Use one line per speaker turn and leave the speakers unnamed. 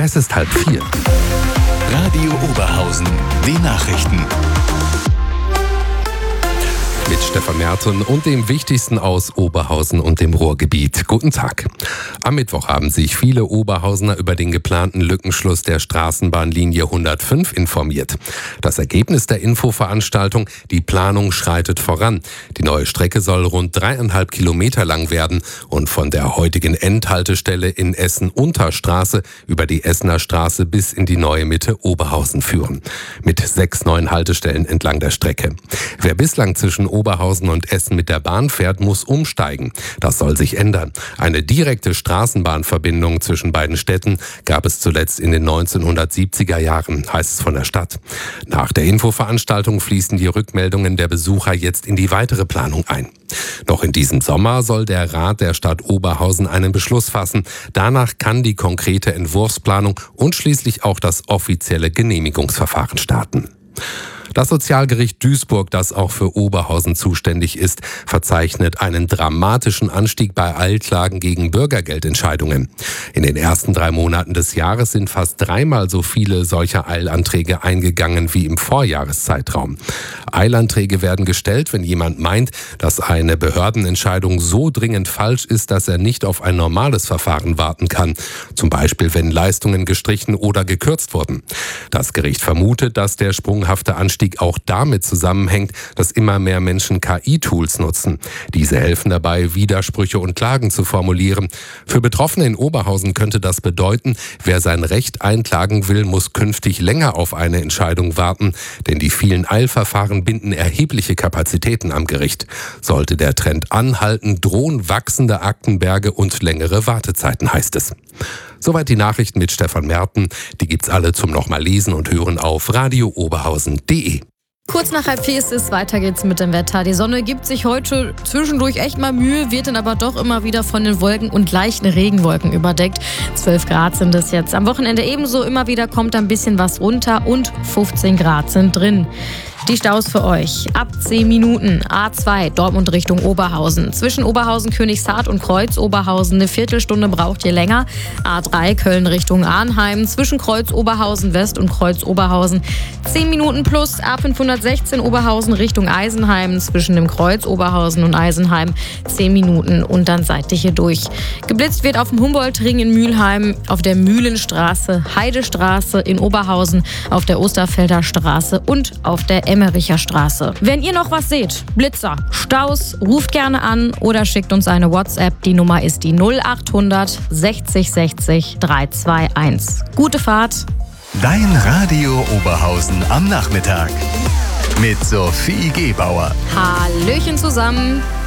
Es ist 3:30.
Radio Oberhausen, die Nachrichten.
Mit Stefan Merten und dem Wichtigsten aus Oberhausen und dem Ruhrgebiet. Guten Tag. Am Mittwoch haben sich viele Oberhausener über den geplanten Lückenschluss der Straßenbahnlinie 105 informiert. Das Ergebnis der Infoveranstaltung: die Planung schreitet voran. Die neue Strecke soll rund 3,5 Kilometer lang werden und von der heutigen Endhaltestelle in Essen-Unterstraße über die Essener Straße bis in die neue Mitte Oberhausen führen. Mit 6 neuen Haltestellen entlang der Strecke. Wer bislang zwischen Oberhausen und Essen mit der Bahn fährt, muss umsteigen. Das soll sich ändern. Eine direkte Straßenbahnverbindung zwischen beiden Städten gab es zuletzt in den 1970er Jahren, heißt es von der Stadt. Nach der Infoveranstaltung fließen die Rückmeldungen der Besucher jetzt in die weitere Planung ein. Noch in diesem Sommer soll der Rat der Stadt Oberhausen einen Beschluss fassen. Danach kann die konkrete Entwurfsplanung und schließlich auch das offizielle Genehmigungsverfahren starten. Das Sozialgericht Duisburg, das auch für Oberhausen zuständig ist, verzeichnet einen dramatischen Anstieg bei Eilklagen gegen Bürgergeldentscheidungen. In den ersten 3 Monaten des Jahres sind fast 3-mal so viele solcher Eilanträge eingegangen wie im Vorjahreszeitraum. Eilanträge werden gestellt, wenn jemand meint, dass eine Behördenentscheidung so dringend falsch ist, dass er nicht auf ein normales Verfahren warten kann. Zum Beispiel, wenn Leistungen gestrichen oder gekürzt wurden. Das Gericht vermutet, dass der sprunghafte Anstieg auch damit zusammenhängt, dass immer mehr Menschen KI-Tools nutzen. Diese helfen dabei, Widersprüche und Klagen zu formulieren. Für Betroffene in Oberhausen könnte das bedeuten, wer sein Recht einklagen will, muss künftig länger auf eine Entscheidung warten, denn die vielen Eilverfahren binden erhebliche Kapazitäten am Gericht. Sollte der Trend anhalten, drohen wachsende Aktenberge und längere Wartezeiten, heißt es. Soweit die Nachrichten mit Stefan Merten. Die gibt's alle zum nochmal lesen und hören auf radiooberhausen.de.
Kurz nach 3:30 ist es, weiter geht's mit dem Wetter. Die Sonne gibt sich heute zwischendurch echt mal Mühe, wird dann aber doch immer wieder von den Wolken und leichten Regenwolken überdeckt. 12 Grad sind es jetzt. Am Wochenende ebenso, immer wieder kommt ein bisschen was runter und 15 Grad sind drin. Die Staus für euch. Ab 10 Minuten. A2 Dortmund Richtung Oberhausen. Zwischen Oberhausen, Königshardt und Kreuz Oberhausen eine Viertelstunde braucht ihr länger. A3 Köln Richtung Arnheim. Zwischen Kreuz Oberhausen West und Kreuz Oberhausen 10 Minuten plus. A516 Oberhausen Richtung Eisenheim. Zwischen dem Kreuz Oberhausen und Eisenheim 10 Minuten und dann seid ihr hier durch. Geblitzt wird auf dem Humboldtring in Mülheim, auf der Mühlenstraße, Heidestraße in Oberhausen, auf der Osterfelder Straße und auf der Emmericher Straße. Wenn ihr noch was seht, Blitzer, Staus, ruft gerne an oder schickt uns eine WhatsApp. Die Nummer ist die 0800 60 60 321. Gute Fahrt.
Dein Radio Oberhausen am Nachmittag. Mit Sophie Gebauer.
Hallöchen zusammen.